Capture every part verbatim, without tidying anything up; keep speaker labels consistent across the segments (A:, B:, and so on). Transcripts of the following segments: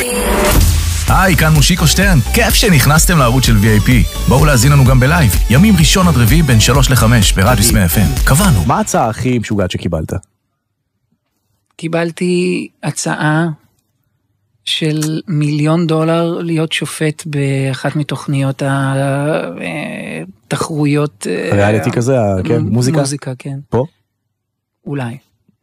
A: היי, כאן מושיקו שטרן, כיף שנכנסתם לערוץ של וי איי פי. בואו להזין לנו גם בלייב, ימים ראשון עד רביעי בין שלוש לחמש ברדיוס מאה אף אם. קבענו.
B: מה ההצעה הכי משוגעת שקיבלת?
C: קיבלתי הצעה של מיליון דולר להיות שופט באחת מתוכניות התחרויות.
B: ריאליטי כזה, כן? מוזיקה?
C: מוזיקה, כן.
B: פה?
C: אולי.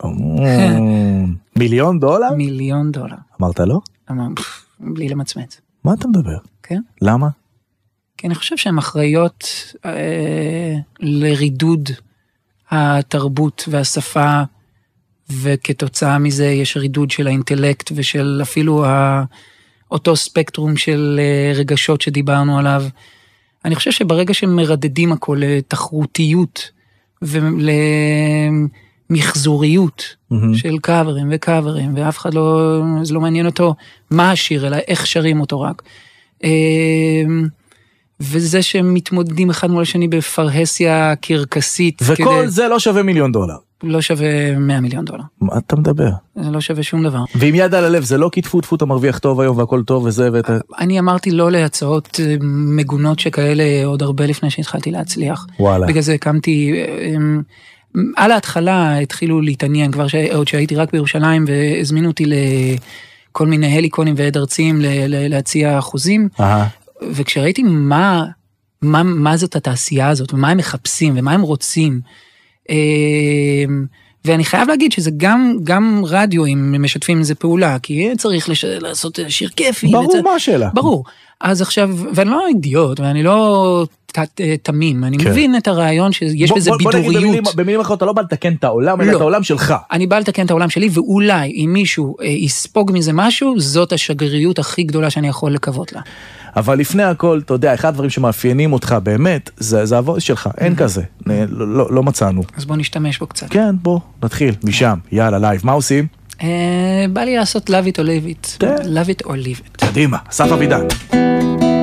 B: מיליון דולר?
C: מיליון דולר.
B: אמרת לא?
C: אמרתי, בלי למצמץ.
B: מה אתה מדבר?
C: כן.
B: למה?
C: כי אני חושב שהן אחראיות אה, לרידוד התרבות והשפה, וכתוצאה מזה יש רידוד של האינטלקט ושל אפילו ה, אותו ספקטרום של אה, רגשות שדיברנו עליו. אני חושב שברגע שמרדדים הכל לתחרותיות ולמחזוריות mm-hmm. של קאברים וקאברים, ואף אחד לא, זה לא מעניין אותו מה השיר, אלא איך שרים אותו רק. אה, וזה שמתמודדים אחד מול השני בפרהסיה קרקסית.
B: וכל כדי... זה לא שווה מיליון דולר.
C: לא שווה מאה מיליון דולר.
B: מה אתה מדבר?
C: זה לא שווה שום דבר.
B: ועם יד על הלב, זה לא כתפו תפו, אתה מרוויח טוב היום והכל טוב וזה ואת...
C: אני אמרתי לא להצעות מגונות שכאלה עוד הרבה לפני שהתחלתי להצליח.
B: וואלה.
C: בגלל זה הקמתי... על ההתחלה התחילו להתעניין, כבר עוד שהייתי רק בירושלים, והזמינו אותי לכל מיני הליקונים ועד ארציים להציע אחוזים. אהה. וכשראיתי מה, מה, מה זאת התעשייה הזאת, ומה הם מחפשים, ומה הם רוצים, ואני חייב להגיד שזה גם, גם רדיו, אם משתפים עם זה פעולה, כי צריך לש... לעשות שיר כיפי.
B: ברור,
C: וצ...
B: מה השאלה?
C: ברור. אז עכשיו, ואני לא אידיוט, ואני לא תמים, אני כן. מבין את הרעיון שיש בוא, בזה בוא, בידוריות. בוא נגיד במילים,
B: במילים אחרות, אתה לא בא לתקן את העולם, אלא לא. את העולם שלך.
C: אני בא לתקן את העולם שלי, ואולי אם מישהו אה, יספוג מזה משהו, זאת השגריריות הכי גדולה שאני יכול לקוות לה.
B: אבל לפני הכל, אתה יודע, אחד הדברים שמאפיינים אותך באמת, זה, זה הוויס שלך, אין כזה, לא, לא, לא מצאנו.
C: אז בוא נשתמש בו קצת.
B: כן, בוא, נתחיל, משם, יאללה, לייב, מה עושים?
C: בא לי לעשות love it or leave it. love it or leave it.
B: קדימה, אסף אבידן.